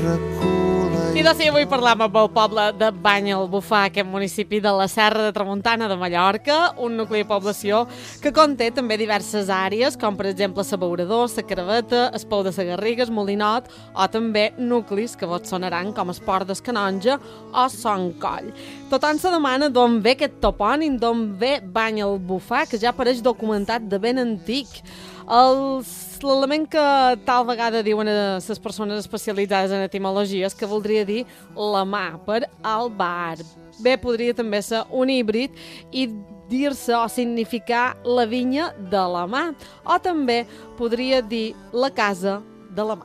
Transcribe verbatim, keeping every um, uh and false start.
I doncs sí, avui parlam amb el poble de Banyalbufar, aquest municipi de la Serra de Tramuntana de Mallorca, un nucli de població que conté també diverses àrees, com per exemple Sabeurador, Sa Caraveta, el Pou de Sa Garriga, Molinot, o també nuclis que vos sonaran com el Port del Canonja o Son Coll. Tothom se demana d'on ve aquest topònim, d'on ve Banyalbufar, que ja apareix documentat de ben antic. L'element que tal vegada diuen a les persones especialitzades en etimologia és que voldria dir la mà, per albar. Bé, podria també ser un híbrid i dir-se o significar la vinya de la mà, o també podria dir la casa de la mà.